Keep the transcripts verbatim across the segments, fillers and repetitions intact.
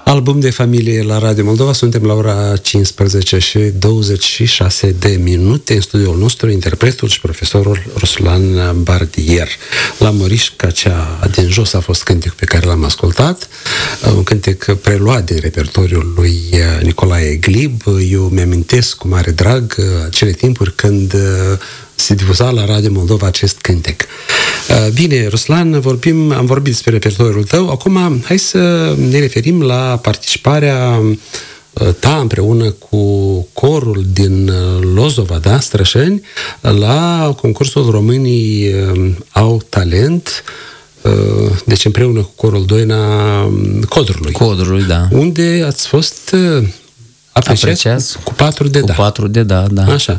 Album de familie la Radio Moldova. Suntem la ora cincisprezece și douăzeci și șase de minute. În studioul nostru, interpretul și profesorul Ruslan Bardier. La Morișca cea din jos a fost cântecul pe care l-am ascultat. Un cântec preluat din repertoriul lui Nicolae Glib. Eu mi-amintesc cu mare drag acele timpuri când se difuza la Radio Moldova acest cântec. Bine, Ruslan, vorbim, am vorbit despre repertoriul tău. Acum, hai să ne referim la participarea ta împreună cu corul din Lozova, da, Strășeni, la concursul Românii au talent, deci împreună cu corul Doina Codrului. Codrului, da. Unde ați fost apreciați cu patru de da. Cu patru de da, da. Așa.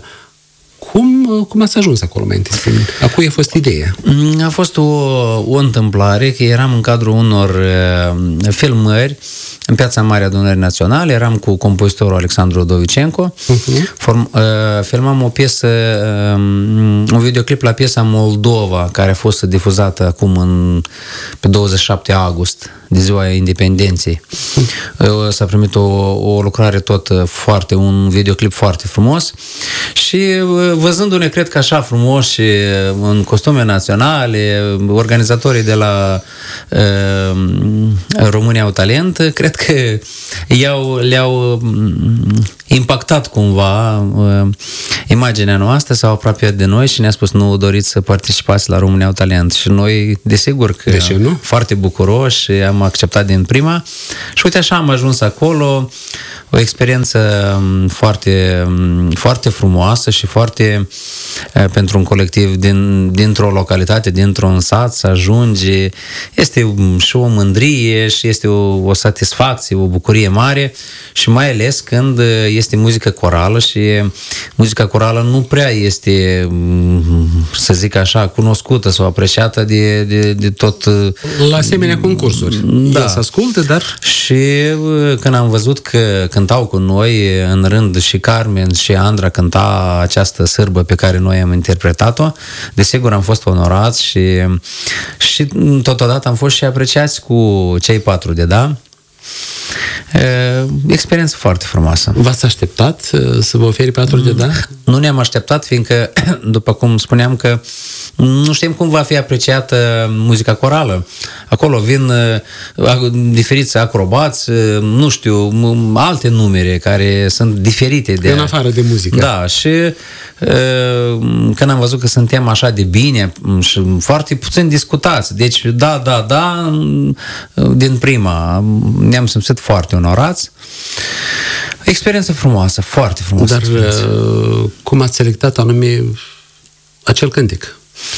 Cum, cum ați ajuns acolo, mai întâi? A cui a fost ideea? A fost o, o întâmplare, că eram în cadrul unor uh, filmări în Piața Mare Adunării Naționale, eram cu compozitorul Alexandru Dovicenco, uh-huh. Form, uh, filmam o piesă, uh, un videoclip la piesa Moldova, care a fost difuzată acum în, pe douăzeci și șapte august, de ziua Independenței. Uh, s-a primit o, o lucrare tot foarte, un videoclip foarte frumos și uh, văzându-ne, cred că așa frumos și în costume naționale, organizatorii de la uh, România au talent, cred că i-au, le-au impactat cumva uh, imaginea noastră, s-au apropiat de noi și ne-a spus: nu doriți să participați la România au talent? Și noi, desigur că de ce nu? Foarte bucuroși, am acceptat din prima și uite așa am ajuns acolo. O experiență foarte, foarte frumoasă și foarte, pentru un colectiv din, dintr-o localitate, dintr-un sat, să ajungi. Este și o mândrie și este o, o satisfacție, o bucurie mare și mai ales când este muzică corală și muzica corală nu prea este, să zic așa, cunoscută sau apreciată de, de, de tot... La asemenea concursuri. Da. Se ascultă, dar... Și când am văzut că cântau cu noi în rând și Carmen și Andra cânta această sârbă pe care noi am interpretat-o, desigur am fost onorați și, și totodată am fost și apreciați cu cei patru de da. E, experiență foarte frumoasă. V-ați așteptat să vă oferi patru de da? Nu ne-am așteptat, fiindcă, după cum spuneam, că nu știm cum va fi apreciată muzica corală. Acolo vin uh, diferiți acrobați, uh, nu știu, alte numere care sunt diferite de... În afară de muzică. Da, și uh, când am văzut că suntem așa de bine și foarte puțin discutați, deci da, da, da, din prima ne-am simțit foarte onorați. Experiență frumoasă, foarte frumoasă. Dar experiență. Cum ați selectat anume acel cântec?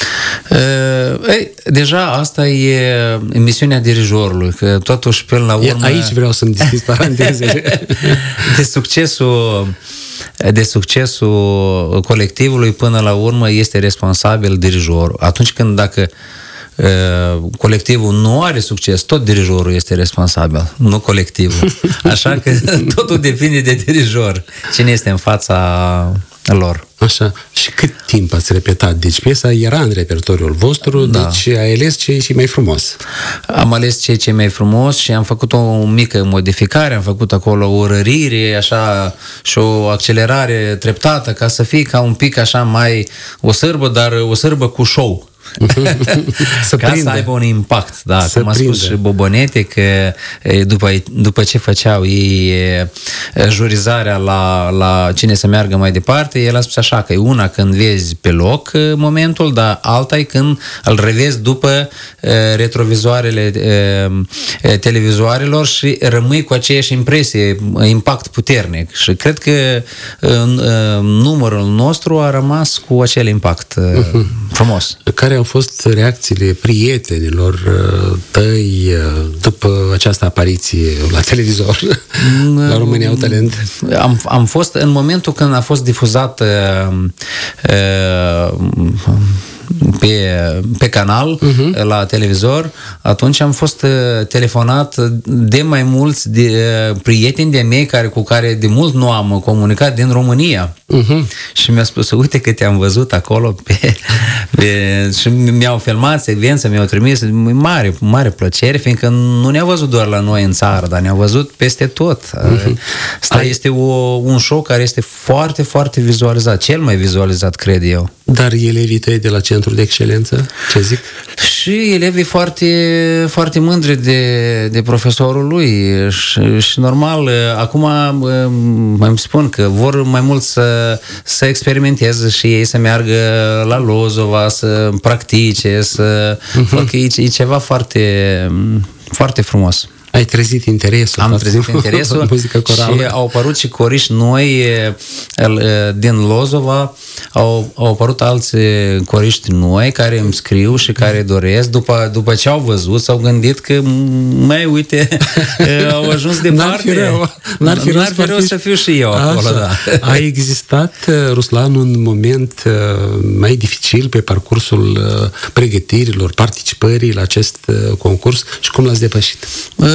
Uh, ei, deja asta e misiunea dirijorului, că totuși până la urmă... Aici vreau să-mi deschis parantezele. De succesul de succesul colectivului până la urmă este responsabil dirijorul. Atunci când dacă uh, colectivul nu are succes, tot dirijorul este responsabil, nu colectivul. Așa că totul depinde de dirijor. Cine este în fața lor. Așa. Și cât timp ați repetat? Deci piesa era în repertoriul vostru, da. Deci ai ales ce e mai frumos. Am ales ce e mai frumos și am făcut o mică modificare, am făcut acolo o rărire, așa, și o accelerare treptată, ca să fie ca un pic așa mai o sârbă, dar o sârbă cu show. Să ca prinde. Să aibă un impact, da, să cum a spus și Bobonete, că după, după ce făceau ei jurizarea la, la cine să meargă mai departe, el a spus așa, că e una când vezi pe loc momentul, dar alta e când îl revezi după retrovizoarele televizoarelor și rămâi cu aceeași impresie, impact puternic. Și cred că numărul nostru a rămas cu acel impact uh-huh. frumos. Care au fost reacțiile prietenilor tăi după această apariție la televizor la România au talent? Am, am fost, în momentul când a fost difuzat uh, uh, pe, pe canal, uh-huh. la televizor, atunci am fost uh, telefonat de mai mulți de, uh, prieteni de-a mei care, cu care de mult nu am comunicat din România. Uh-huh. Și mi-a spus, uite că te-am văzut acolo pe, pe, și mi-au filmat secvența, mi-au trimis, mare, mare plăcere, fiindcă nu ne-a văzut doar la noi în țară, dar ne-a văzut peste tot. Uh-huh. Asta Ai... este o, un show care este foarte, foarte vizualizat, cel mai vizualizat, cred eu. Dar elevii tăi de la Centrul de Excelență, ce zic? Și elevii foarte, foarte mândri de, de profesorul lui și, și normal, acum mai spun că vor mai mult să, să experimenteze și ei, să meargă la Lozova, să practice, să uh-huh. facă, e, e ceva foarte, foarte frumos. Ai trezit interesul. Am trezit interesul și au apărut și coriși noi din Lozova, au, au apărut alți coriști noi care îmi scriu și care doresc, după, după ce au văzut, s-au gândit că, mai uite, au ajuns departe. N-ar fi rău, N-ar fi rău, N-ar fi rău să fiu și eu acolo, da. A existat, Ruslan, un moment mai dificil pe parcursul pregătirilor, participării la acest concurs și cum l-ați depășit?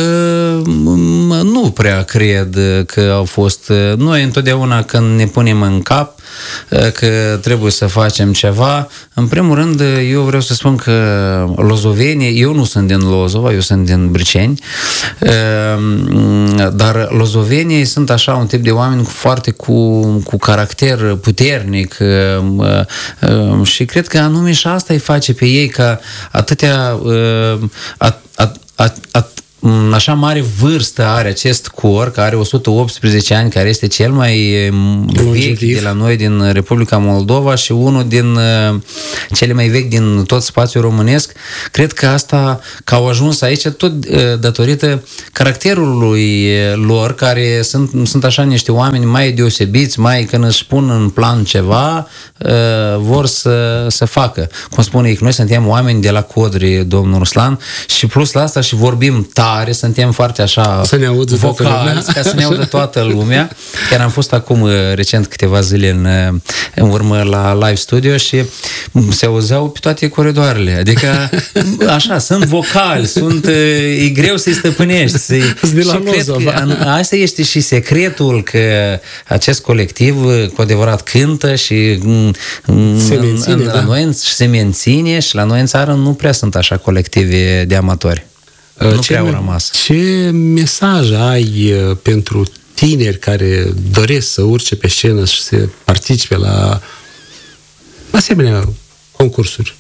Nu prea cred că au fost. Noi întotdeauna când ne punem în cap că trebuie să facem ceva, în primul rând eu vreau să spun că lozovenii, eu nu sunt din Lozova, eu sunt din Briceni, dar lozovenii sunt așa un tip de oameni foarte cu, cu caracter puternic și cred că anume și asta îi face pe ei ca atâtea at, at, at, at, așa mare vârstă are acest cor, care are o sută optsprezece ani, care este cel mai vechi de la noi din Republica Moldova și unul din uh, cele mai vechi din tot spațiul românesc. Cred că asta, că au ajuns aici tot uh, datorită caracterului lor, care sunt, sunt așa niște oameni mai deosebiți, mai când își pun în plan ceva, uh, vor să, să facă. Cum spune, noi suntem oameni de la Codri, domnul Ruslan, și plus la asta și vorbim tare, suntem foarte așa să ne audă vocali, ca să ne audă toată lumea. Chiar am fost acum recent câteva zile în, în urmă la live studio și se auzeau pe toate coridoarele. Adică așa, sunt vocali, sunt, e greu să-i stăpânești. Să-i, de la Lozova. Asta este și secretul, că acest colectiv cu adevărat cântă și se menține, în, da. la noi, se menține și la noi în țară nu prea sunt așa colective de amatori. Nu ce, prea au rămas. Ce mesaj ai pentru tineri care doresc să urce pe scenă și să participe la asemenea concursuri?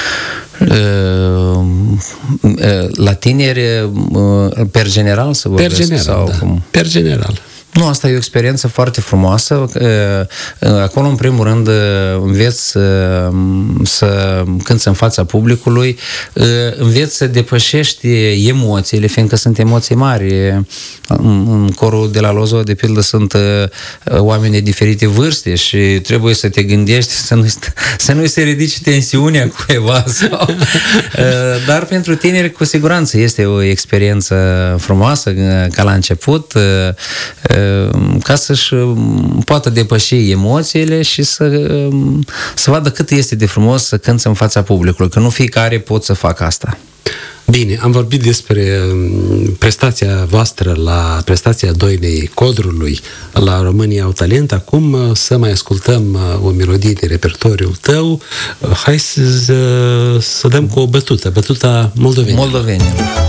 La tineri, per general să vorbesc? Per general, sau da. Cum? Per general. Nu, asta e o experiență foarte frumoasă. Acolo, în primul rând, înveți să cânți în fața publicului, înveți să depășești emoțiile, fiindcă sunt emoții mari. În corul de la Lozova, de pildă, sunt oameni de diferite vârste și trebuie să te gândești să nu, să nu se ridice tensiunea cuiva. Sau... Dar pentru tineri, cu siguranță, este o experiență frumoasă, ca la început, ca să-și poată depăși emoțiile și să, să vadă cât este de frumos să cânți în fața publicului, că nu fiecare pot să facă asta. Bine, am vorbit despre prestația voastră la prestația Doinei Codrului la România au talent. Acum să mai ascultăm o melodie de repertoriul tău. Hai să, să dăm cu o bătută, bătuta moldovenilor. Moldovenilor.